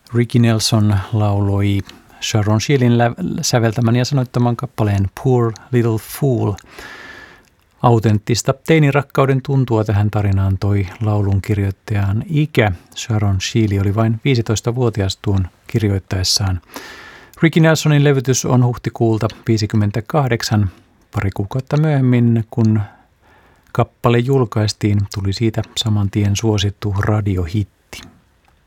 Ricky Nelson lauloi Sharon Sheelin säveltämän ja sanoittaman kappaleen Poor Little Fool. Autenttista teinirakkauden tuntua tähän tarinaan toi laulun kirjoittajan ikä. Sharon Sheely oli vain 15-vuotias tuon kirjoittaessaan. Ricky Nelsonin levytys on huhtikuulta 1958. Pari kuukautta myöhemmin, kun kappale julkaistiin, tuli siitä saman tien suosittu radiohitti.